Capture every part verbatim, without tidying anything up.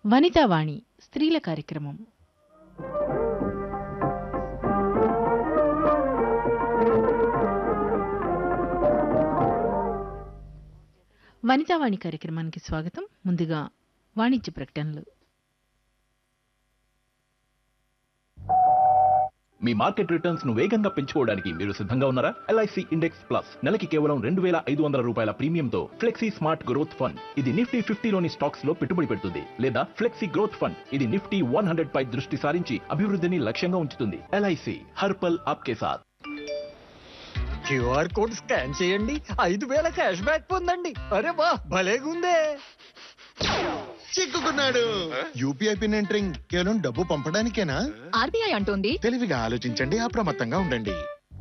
వనితావాణి స్త్రీల కార్యక్రమం. వనితావాణి కార్యక్రమానికి స్వాగతం. ముందుగా వాణిజ్య ప్రకటనలు. మీ మార్కెట్ రిటర్న్స్ ను వేగంగా పెంచుకోవడానికి మీరు సిద్ధంగా ఉన్నారా? ఎల్ఐసి ఇండెక్స్ ప్లస్ నెలకి కేవలం రెండు వేల ఐదు వందల రూపాయల ప్రీమియంతో ఫ్లెక్సీ స్మార్ట్ గ్రోత్ ఫండ్. ఇది నిఫ్టీ ఫిఫ్టీలోని స్టాక్స్ లో పెట్టుబడి పెడుతుంది, లేదా ఫ్లెక్సీ గ్రోత్ ఫండ్. ఇది నిఫ్టీ వన్ హండ్రెడ్ పై దృష్టి సారించి అభివృద్ధిని లక్ష్యంగా ఉంచుతుంది. ఎల్ఐసి హర్పల్ ఆప్కే సాథ్. క్యూఆర్ కోడ్ స్కాన్ చేయండి, ఐదు వేల క్యాష్ బ్యాక్ పొందండి. అరే వా, భలేగుందే. చిక్కుకున్నాడు. యూపీఐ పిన్ ఎంటరింగ్ కేవలం డబ్బు పంపడానికేనా? ఆర్బీఐ అంటోంది. తెలివిగా ఆలోచించండి, అప్రమత్తంగా ఉండండి.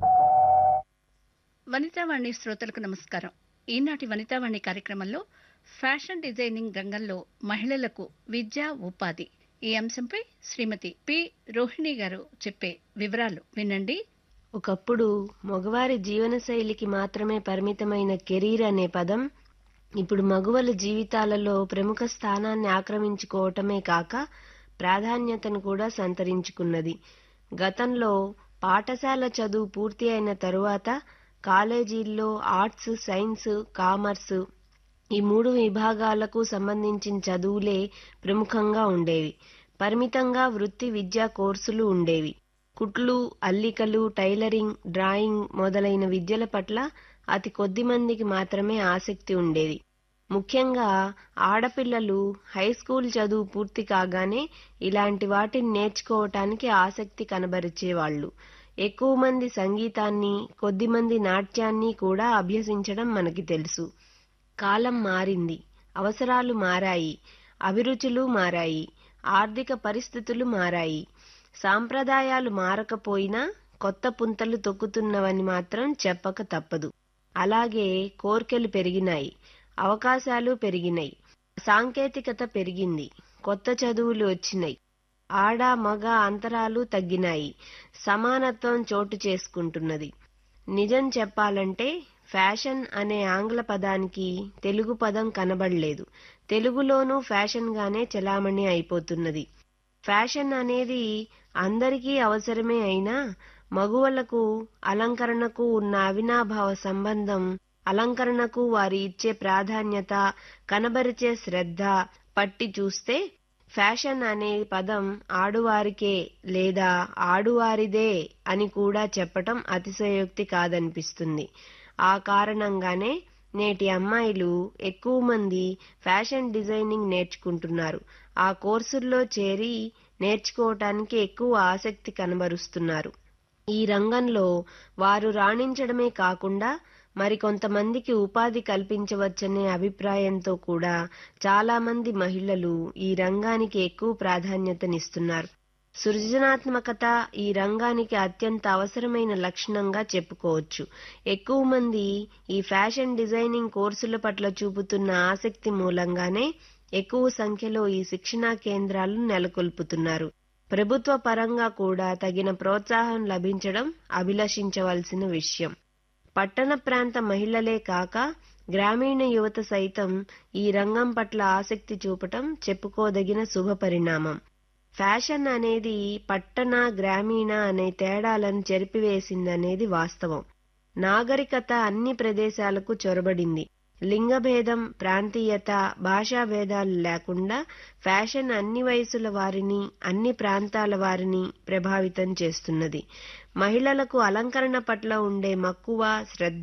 వనితావాణి శ్రోతలకు నమస్కారం. ఈనాటి వనితావాణి కార్యక్రమంలో ఫ్యాషన్ డిజైనింగ్ రంగంలో మహిళలకు విద్య, ఉపాధి ఈ అంశంపై శ్రీమతి పి రోహిణి గారు చెప్పే వివరాలు వినండి. ఒకప్పుడు మగవారి జీవనశైలికి మాత్రమే పరిమితమైన కెరీర్ అనే పదం ఇప్పుడు మగువల జీవితాలలో ప్రముఖ స్థానాన్ని ఆక్రమించుకోవటమే కాక ప్రాధాన్యతను కూడా సంతరించుకున్నది. గతంలో పాఠశాల చదువు పూర్తి అయిన తరువాత కాలేజీల్లో ఆర్ట్స్, సైన్స్, కామర్స్ ఈ మూడు విభాగాలకు సంబంధించిన చదువులే ప్రముఖంగా ఉండేవి. పరిమితంగా వృత్తి విద్యా కోర్సులు ఉండేవి. కుట్లు, అల్లికలు, టైలరింగ్, డ్రాయింగ్ మొదలైన విద్యల పట్ల అతి కొద్ది మందికి మాత్రమే ఆసక్తి ఉండేది. ముఖ్యంగా ఆడపిల్లలు హై స్కూల్ చదువు పూర్తి కాగానే ఇలాంటి వాటిని నేర్చుకోవటానికి ఆసక్తి కనబరిచేవాళ్లు. ఎక్కువ మంది సంగీతాన్ని, కొద్ది మంది నాట్యాన్ని కూడా అభ్యసించడం మనకి తెలుసు. కాలం మారింది, అవసరాలు మారాయి, అభిరుచులు మారాయి, ఆర్థిక పరిస్థితులు మారాయి. సాంప్రదాయాలు మారకపోయినా కొత్త పుంతలు తొక్కుతున్నవని మాత్రం చెప్పక తప్పదు. అలాగే కోర్కెలు పెరిగినాయి, అవకాశాలు పెరిగినాయి, సాంకేతికత పెరిగింది, కొత్త చదువులు వచ్చినాయి, ఆడ మగ అంతరాలు తగ్గినాయి, సమానత్వం చోటు చేసుకుంటున్నది. నిజం చెప్పాలంటే ఫ్యాషన్ అనే ఆంగ్ల పదానికి తెలుగు పదం కనబడలేదు. తెలుగులోనూ ఫ్యాషన్ గానే చలామణి అయిపోతున్నది. ఫ్యాషన్ అనేది అందరికీ అవసరమే అయినా మగువలకు అలంకరణకు ఉన్న అవినాభావ సంబంధం, అలంకరణకు వారి ఇచ్చే ప్రాధాన్యత, కనబరిచే శ్రద్ధ పట్టి చూస్తే ఫ్యాషన్ అనే పదం ఆడువారికే లేదా ఆడువారిదే అని కూడా చెప్పటం అతిశయోక్తి కాదనిపిస్తుంది. ఆ కారణంగానే నేటి అమ్మాయిలు ఎక్కువ మంది ఫ్యాషన్ డిజైనింగ్ నేర్చుకుంటున్నారు. ఆ కోర్సుల్లో చేరి నేర్చుకోవటానికి ఎక్కువ ఆసక్తి కనబరుస్తున్నారు. ఈ రంగంలో వారు రాణించడమే కాకుండా మరికొంతమందికి ఉపాధి కల్పించవచ్చనే అభిప్రాయంతో కూడా చాలా మంది మహిళలు ఈ రంగానికి ఎక్కువ ప్రాధాన్యతనిస్తున్నారు. సృజనాత్మకత ఈ రంగానికి అత్యంత అవసరమైన లక్షణంగా చెప్పుకోవచ్చు. ఎక్కువ మంది ఈ ఫ్యాషన్ డిజైనింగ్ కోర్సుల పట్ల చూపుతున్న ఆసక్తి మూలంగానే ఎక్కువ సంఖ్యలో ఈ శిక్షణా కేంద్రాలు నెలకొల్పుతున్నారు. ప్రభుత్వ పరంగా కూడా తగిన ప్రోత్సాహం లభించడం అభిలషించవలసిన విషయం. పట్టణ ప్రాంత మహిళలే కాక గ్రామీణ యువత సైతం ఈ రంగం పట్ల ఆసక్తి చూపటం చెప్పుకోదగిన శుభ పరిణామం. ఫ్యాషన్ అనేది పట్టణ, గ్రామీణ అనే తేడాలను చెరిపివేసిందనేది వాస్తవం. నాగరికత అన్ని ప్రదేశాలకు చొరబడింది. లింగభేదం, ప్రాంతీయత, భాషా భేదాలు లేకుండా ఫ్యాషన్ అన్ని వయసుల వారిని, అన్ని ప్రాంతాల వారిని ప్రభావితం చేస్తున్నది. మహిళలకు అలంకరణ పట్ల ఉండే మక్కువ, శ్రద్ధ